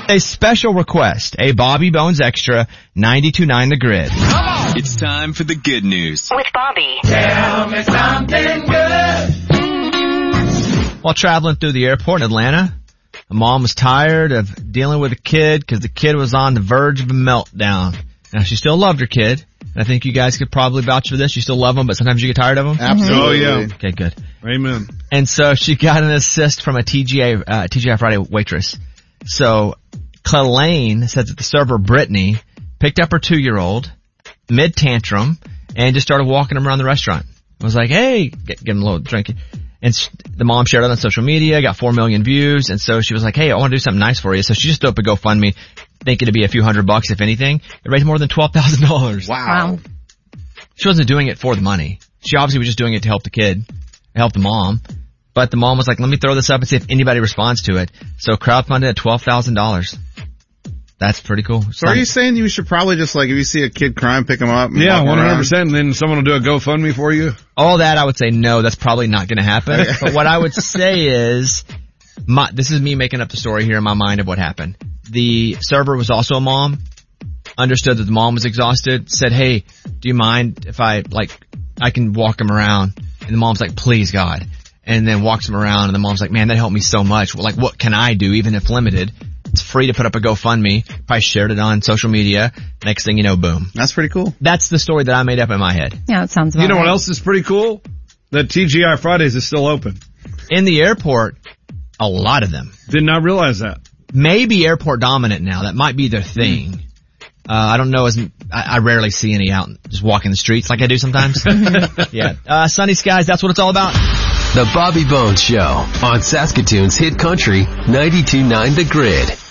A special request, a Bobby Bones Extra 92.9 The Grid. It's time for the good news. With Bobby. Tell me something good. While traveling through the airport in Atlanta, a mom was tired of dealing with a kid because the kid was on the verge of a meltdown. Now, she still loved her kid, and I think you guys could probably vouch for this. You still love them, but sometimes you get tired of them? Absolutely. Oh, yeah. Okay, good. Amen. And so she got an assist from a TGI Friday waitress. So Clelaine said that the server, Brittany, picked up her 2-year-old mid-tantrum and just started walking him around the restaurant. I was like, hey, get him a little drink. And the mom shared it on social media, got 4 million views, and so she was like, hey, I want to do something nice for you. So she just threw up a GoFundMe, thinking it'd be a few $100 if anything. It raised more than $12,000. Wow. She wasn't doing it for the money. She obviously was just doing it to help the kid, help the mom. But the mom was like, let me throw this up and see if anybody responds to it. So crowdfunded at $12,000. That's pretty cool. So are you saying you should probably just like, if you see a kid crying, pick him up? And Yeah, walk him around? 100%. And then someone will do a GoFundMe for you. All that, I would say no, that's probably not going to happen. But what I would say is, this is me making up the story here in my mind of what happened. The server was also a mom, understood that the mom was exhausted, said, hey, do you mind if I can walk him around? And the mom's like, please, God. And then walks him around, and the mom's like, man, that helped me so much. Well, like, what can I do, even if limited? It's free to put up a GoFundMe. Probably shared it on social media. Next thing you know, boom. That's pretty cool. That's the story that I made up in my head. Yeah, it sounds about You know right. what else is pretty cool? That TGI Fridays is still open. In the airport, a lot of them. Did not realize that. Maybe airport dominant now. That might be their thing. I don't know. I rarely see any out just walking the streets like I do sometimes. Yeah. Sunny skies. That's what it's all about. The Bobby Bones Show on Saskatoon's Hit Country 92.9 The Grid.